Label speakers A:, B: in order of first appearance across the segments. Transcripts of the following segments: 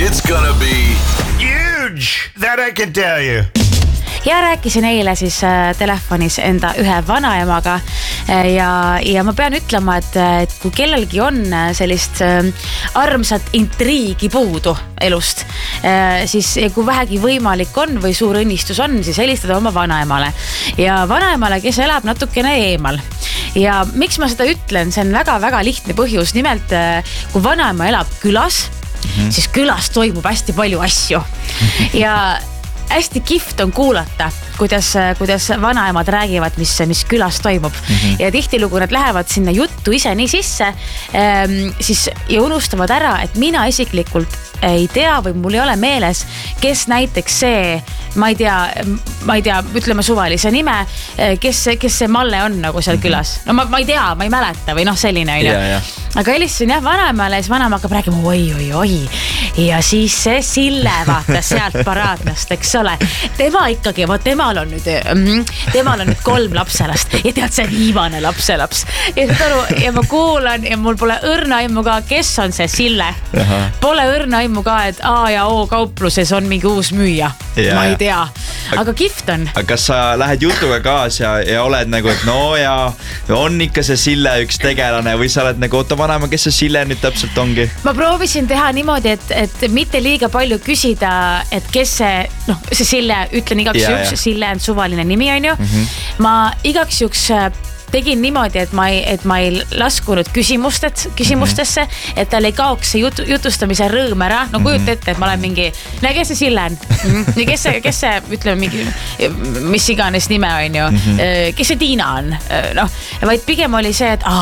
A: It's gonna be huge, that I can tell you.
B: Ja rääkisin eile siis telefonis enda ühe vanaemaga ja ma pean ütlema, et kui kellelgi on sellist armsat intriigi puudu elust, siis kui vähegi võimalik on või suur õnnistus on, siis helistada oma vanaemale. Ja vanaemale, kes elab natukene eemal. Ja miks ma seda ütlen, see on väga-väga lihtne põhjus. Nimelt, kui vanaema elab külas, siis külas toimub hästi palju asju. Ja hästi kihvt on kuulata, kuidas vanaemad räägivad, mis külas toimub. Ja tihtilugu nad lähevad sinna juttu ise nii sisse siis, ja unustavad ära, et mina isiklikult ei tea või mul ei ole meeles, kes näiteks see, ma ei tea, ütleme suvalise nime, kes see Malle on nagu seal külas. No ma ei tea, ma ei mäleta või selline. Aga helistasin vanaemale ja siis vanaema hakkab räägima, oi. Ja siis see Sille vaatas sealt paraadnast, eks ole. Tema ikkagi, temal on nüüd 3 lapselast ja tead, see viimane lapselaps. Ja ma kuulan ja mul pole õrna aimu ka, kes on see Sille. Pole õrna aimu ka, et A ja O kaupluses on mingi uus müüja. Ma ei tea, aga kihvt on.
C: Aga kas sa lähed jutuga kaas ja oled nagu, et no ja on ikka see Sille üks tegelane või sa oled nagu, oota vanema, kes see Sille nüüd täpselt ongi? Ma
B: proovisin teha niimoodi, et mitte liiga palju küsida, et kes see Sille, ütlen igaks juks, Sille on suvaline nimi, on ju. Ma igaks juks tegin niimoodi, et ma ei laskunud küsimustesse, et tal ei kaoks see jutustamise rõõm ära. No kujuta ette, et ma olen mingi, kes see Sille on? Ja kes see, ütleme mingi, mis iganes nime on ju, kes see Tiina on? Vaid pigem oli see, et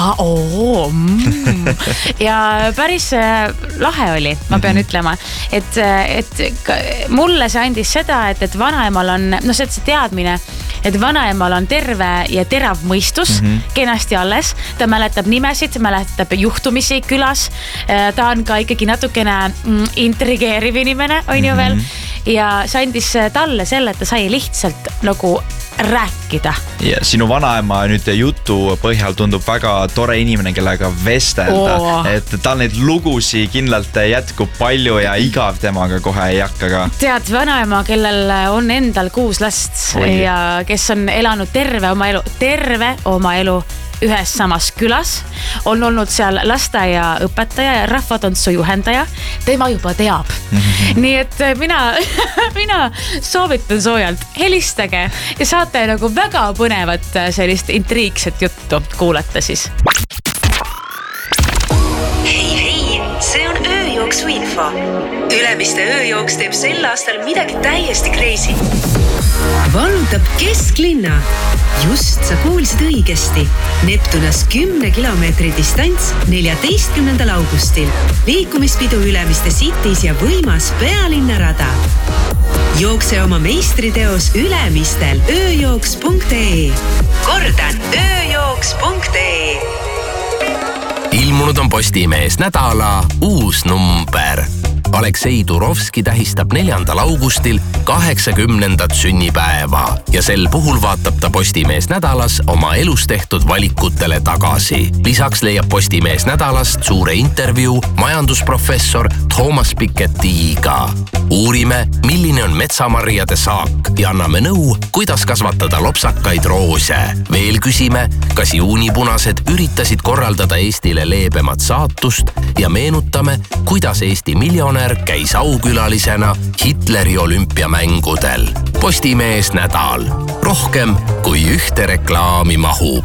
B: ja päris lahe oli, ma pean ütlema, et mulle see andis seda, et vanaemal on, see teadmine, et vanaemal on terve ja terav mõistus, kenasti alles. Ta mäletab nimesid, mäletab juhtumisi külas. Ta on ka ikkagi natukene intrigeeriv inimene, on ju veel. Ja see andis talle selle, et ta sai lihtsalt nagu rääkida.
C: Ja sinu vanaema nüüd jutu põhjal tundub väga tore inimene, kellega vestelda. Et tal neid lugusi kindlalt jätkub palju ja igav temaga kohe ei hakka ka.
B: Tead, vanaema, kellel on endal 6 last ja kes on elanud terve oma elu ühes samas külas, on olnud seal lasteaia õpetaja ja rahvatantsu juhendaja, tema juba teab. Nii et mina soovitan soojalt, helistage ja saate nagu väga põnevat sellist intriigset juttu kuulata siis.
D: Hei, see on ööjooksu info. Ülemiste ööjooks teeb sel aastal midagi täiesti crazy. Vallutab kesklinna. Just sa kuulsid õigesti. Neptunas 10 kilomeetri distants 14. augustil. Liikumispidu Ülemiste Cities ja võimas pealinnarada. Jookse oma meistriteos Ülemistel ööjooks.ee. Kordan ööjooks.ee.
E: Ilmunud on Postimees nädala uus number. Aleksei Turovski tähistab 4. augustil 80. sünnipäeva ja sel puhul vaatab ta Postimees nädalas oma elus tehtud valikutele tagasi. Lisaks leiab Postimees nädalast suure intervjuu majandusprofessor Thomas Pikettiga. Uurime, milline on metsamarjade saak ja anname nõu, kuidas kasvatada lopsakaid roose. Veel küsime, kas juunipunased üritasid korraldada Eestile leebemat saatust ja meenutame, kuidas Eesti miljonär käis aukülalisena Hitleri olümpiamängudel. Postimees nädal. Rohkem kui ühte reklaami mahub.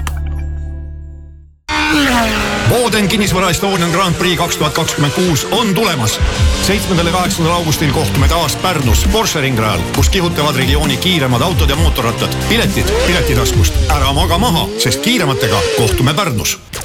F: Boden kinnisvara Estonian Grand Prix 2026 on tulemas. 7. ja 8. augustil kohtume taas Pärnus Porsche ringrajal, kus kihutavad regiooni kiiremad autod ja mootorrattad. Piletid Piletitaskust. Ära maga maha, sest kiirematega kohtume Pärnus.